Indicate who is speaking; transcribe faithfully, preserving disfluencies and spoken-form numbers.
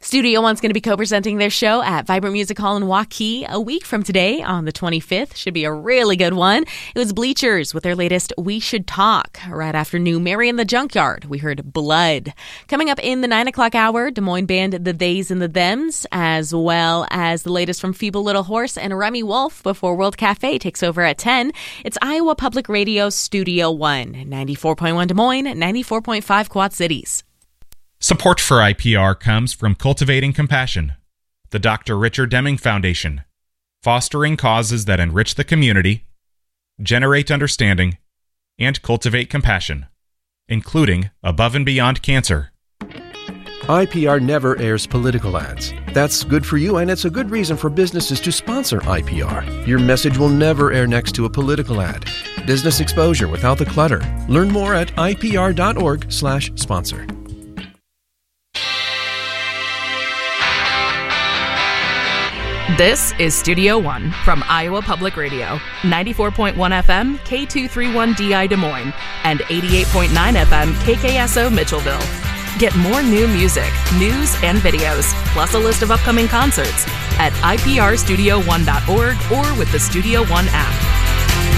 Speaker 1: Studio One's going to be co-presenting their show at Vibrant Music Hall in Waukee a week from today on the twenty-fifth. Should be a really good one. It was Bleachers with their latest We Should Talk. Right after New Mary in the Junkyard, we heard Blood. Coming up in the nine o'clock hour, Des Moines band The Theys and the Thems, as well as the latest from Feeble Little Horse and Remy Wolf before World Cafe takes over at ten. It's Iowa Public Radio Studio One, ninety-four point one Des Moines, ninety-four point five Quad Cities.
Speaker 2: Support for I P R comes from Cultivating Compassion, the Doctor Richard Deming Foundation, fostering causes that enrich the community, generate understanding, and cultivate compassion, including Above and Beyond Cancer.
Speaker 3: I P R never airs political ads. That's good for you, and it's a good reason for businesses to sponsor I P R. Your message will never air next to a political ad. Business exposure without the clutter. Learn more at I P R dot org slash sponsor.
Speaker 4: This is Studio One from Iowa Public Radio, ninety-four point one F M, K two thirty-one D I Des Moines, and eighty-eight point nine F M, K K S O Mitchellville. Get more new music, news, and videos, plus a list of upcoming concerts at I P R studio one dot org or with the Studio One app.